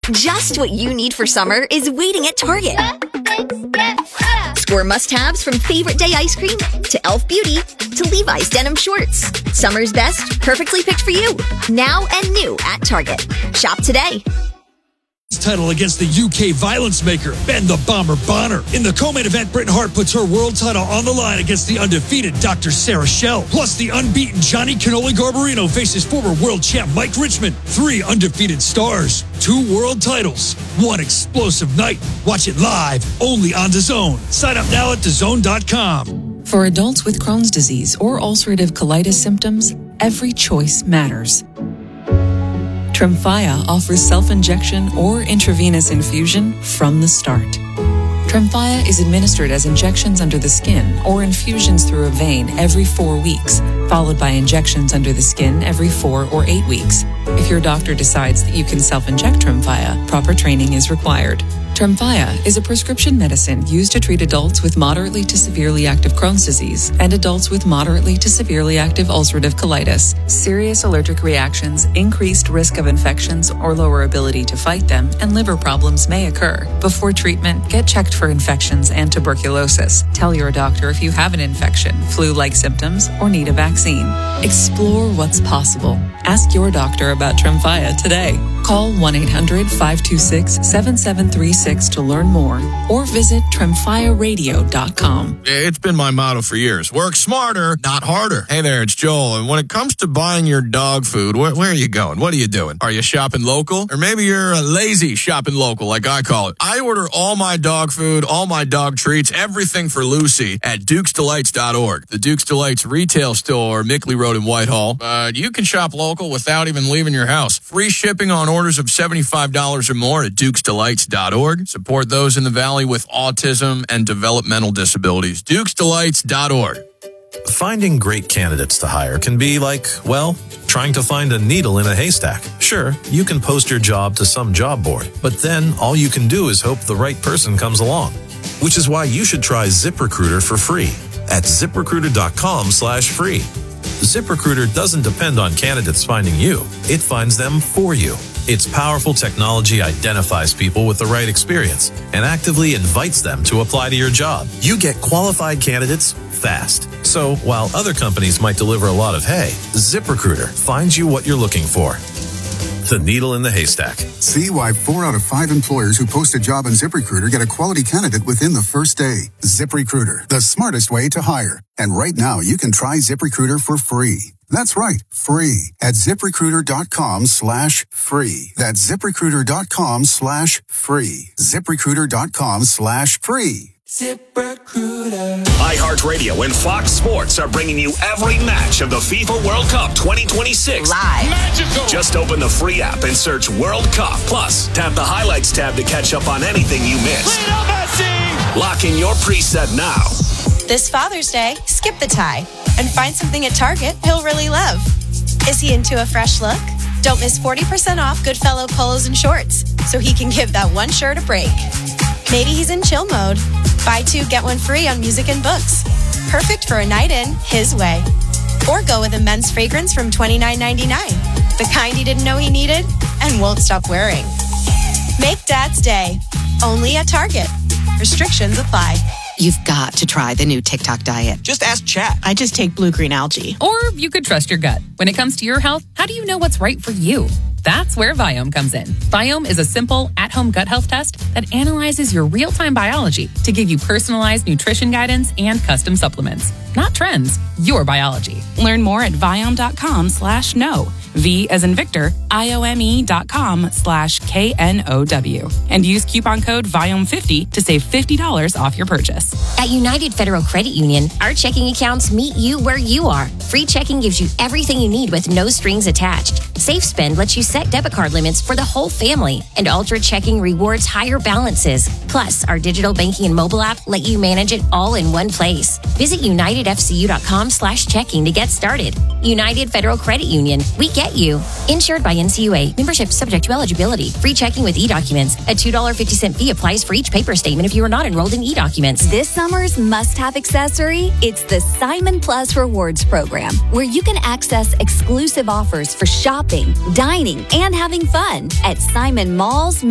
Just what you need for summer is waiting at Target. Score must-haves from favorite day ice cream to e.l.f. Beauty to Levi's denim shorts. Summer's best, perfectly picked for you. Now and new at Target. Shop today. Title against the UK violence maker, Ben the Bomber Bonner. In the co-main event, Britain Hart puts her world title on the line against the undefeated Dr. Sarah Schell. Plus, the unbeaten Johnny Cannoli Garbarino faces former world champ Mike Richmond. 3 undefeated stars, 2 world titles, 1 explosive night. Watch it live, only on DAZN. Sign up now at DAZN.com. For adults with Crohn's disease or ulcerative colitis symptoms, every choice matters. Tremfya offers self-injection or intravenous infusion from the start. Tremfya is administered as injections under the skin or infusions through a vein every 4 weeks, followed by injections under the skin every 4 or 8 weeks. If your doctor decides that you can self-inject Tremfya, proper training is required. Tremfya is a prescription medicine used to treat adults with moderately to severely active Crohn's disease and adults with moderately to severely active ulcerative colitis. Serious allergic reactions, increased risk of infections or lower ability to fight them, and liver problems may occur. Before treatment, get checked for infections and tuberculosis. Tell your doctor if you have an infection, flu-like symptoms, or need a vaccine. Explore what's possible. Ask your doctor about Tremfya today. Call 1-800-526-7736 to learn more or visit TremfyaRadio.com. It's been my motto for years. Work smarter, not harder. Hey there, it's Joel. And when it comes to buying your dog food, where are you going? What are you doing? Are you shopping local? Or maybe you're a lazy shopping local, like I call it. I order all my dog food, all my dog treats, everything for Lucy at DukesDelights.org. The Duke's Delights retail store, Mickley Road in Whitehall. You can shop local without even leaving your house. Free shipping on orders of $75 or more at DukesDelights.org. Support those in the Valley with autism and developmental disabilities. DukesDelights.org. Finding great candidates to hire can be like, well, trying to find a needle in a haystack. Sure, you can post your job to some job board, but then all you can do is hope the right person comes along. Which is why you should try ZipRecruiter for free at ZipRecruiter.com/free. ZipRecruiter doesn't depend on candidates finding you. It finds them for you. Its powerful technology identifies people with the right experience and actively invites them to apply to your job. You get qualified candidates fast. So while other companies might deliver a lot of hay, ZipRecruiter finds you what you're looking for. The needle in the haystack. See why 4 out of 5 employers who post a job on ZipRecruiter get a quality candidate within the first day. ZipRecruiter, the smartest way to hire. And right now, you can try ZipRecruiter for free. That's right, free at ZipRecruiter.com/free. That's ZipRecruiter.com/free. ZipRecruiter.com/free. ZipRecruiter. iHeartRadio and Fox Sports are bringing you every match of the FIFA World Cup 2026 Live. Magical. Just open the free app and search World Cup. Plus, tap the highlights tab to catch up on anything you missed. Lock in your preset now. This Father's Day, skip the tie and find something at Target he'll really love. Is he into a fresh look? Don't miss 40% off Goodfellow polos and shorts so he can give that one shirt a break. Maybe he's in chill mode. Buy 2, get 1 free on music and books. Perfect for a night in his way. Or go with a men's fragrance from $29.99. The kind he didn't know he needed and won't stop wearing. Make Dad's Day. Only at Target. Restrictions apply. You've got to try the new TikTok diet. Just ask Chat. I just take blue-green algae. Or you could trust your gut. When it comes to your health, how do you know what's right for you? That's where Viome comes in. Viome is a simple, at-home gut health test that analyzes your real-time biology to give you personalized nutrition guidance and custom supplements. Not trends, your biology. Learn more at Viome.com/know. V as in Victor, IOME.com/KNOW. And use coupon code VIOME50 to save $50 off your purchase. At United Federal Credit Union, our checking accounts meet you where you are. Free checking gives you everything you need with no strings attached. Safe Spend lets you set debit card limits for the whole family. And Ultra Checking rewards higher balances. Plus, our digital banking and mobile app let you manage it all in one place. Visit UnitedFCU.com/checking to get started. United Federal Credit Union. We get you. Insured by NCUA. Membership subject to eligibility. Free checking with e-documents. A $2.50 fee applies for each paper statement if you are not enrolled in e-documents. This summer's must-have accessory, it's the Simon Plus Rewards program, where you can access exclusive offers for shopping, dining, and having fun at Simon Malls,